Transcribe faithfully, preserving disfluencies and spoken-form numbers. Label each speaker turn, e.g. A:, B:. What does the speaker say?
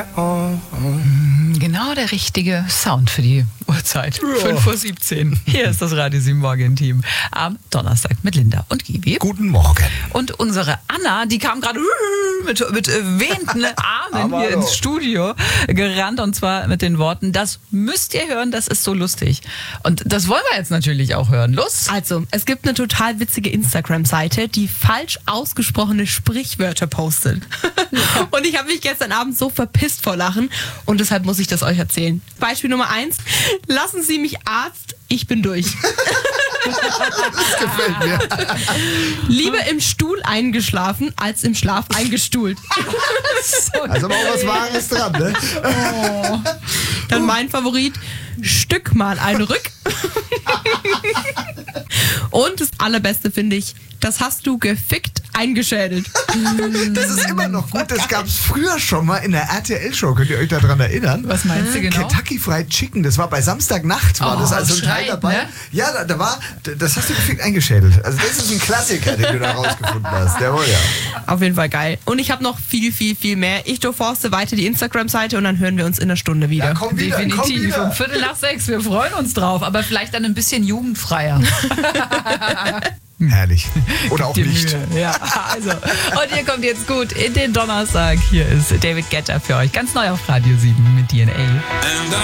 A: Genau der richtige Sound für die Uhrzeit. Ja. fünf Uhr siebzehn. Hier ist das Radio sieben Morgen-Team am Donnerstag mit Linda und Gibi.
B: Guten Morgen.
A: Und unsere Anna, die kam gerade mit, mit wehenden Armen hier ins Studio gerannt, und zwar mit den Worten: Das müsst ihr hören, das ist so lustig. Und das wollen wir jetzt natürlich auch hören. Los!
C: Also, es gibt eine total witzige Instagram-Seite, die falsch ausgesprochene Sprichwörter postet. Und ich habe mich gestern Abend so verpisst vor Lachen, und deshalb muss ich das euch erzählen. Beispiel Nummer eins: Lassen Sie mich Arzt, ich bin durch.
B: Das gefällt mir.
C: Lieber im Stuhl eingeschlafen, als im Schlaf eingestuhlt.
B: Also aber auch was Wahres dran, ne?
C: Oh. Dann mein Favorit: Stück mal ein Rück. Und das Allerbeste finde ich: Das hast du gefickt eingeschädelt.
B: Das ist immer noch gut. Das gab es früher schon mal in der R T L-Show. Könnt ihr euch daran erinnern?
A: Was meinst du genau?
B: Kentucky Fried Chicken. Das war bei Samstagnacht, war
A: Oh,
B: das also ein Teil
A: schreit,
B: dabei.
A: ne?
B: Ja, da, da war, das hast du gefickt eingeschädelt. Also das ist ein Klassiker, den du da rausgefunden hast. Jawohl, ja.
C: Auf jeden Fall geil. Und ich habe noch viel, viel, viel mehr. Ich durchforste weiter die Instagram-Seite, und dann hören wir uns in einer Stunde wieder.
B: Ja, komm wieder, komm
A: Definitiv.
B: wieder.
A: Um Viertel nach sechs. Wir freuen uns drauf. Aber vielleicht dann ein bisschen jugendfreier.
B: Herrlich. Oder auch
A: Die
B: nicht.
A: Mühe. Ja, also. Und ihr kommt jetzt gut in den Donnerstag. Hier ist David Guetta für euch. Ganz neu auf Radio sieben mit D N A.